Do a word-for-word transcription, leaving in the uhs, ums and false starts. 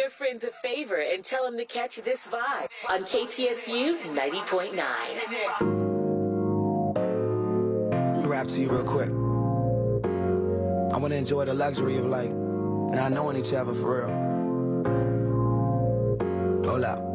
your friends a favor and tell them to catch this vibe on K T S U ninety point nine. Rap to you real quick. I want to enjoy the luxury of life, not knowing each other for real. Hold up.